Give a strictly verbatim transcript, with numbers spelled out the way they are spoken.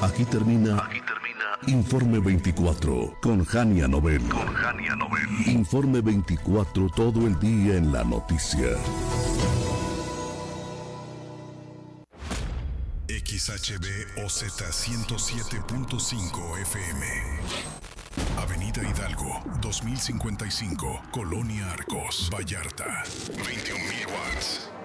Aquí termina, Aquí termina Informe veinticuatro con Jania Nobel. Con Jania Nobel. Informe veinticuatro, todo el día en la noticia. X H B O Z ciento siete punto cinco F M. Avenida Hidalgo, dos mil cincuenta y cinco, Colonia Arcos, Vallarta. veintiún mil watts.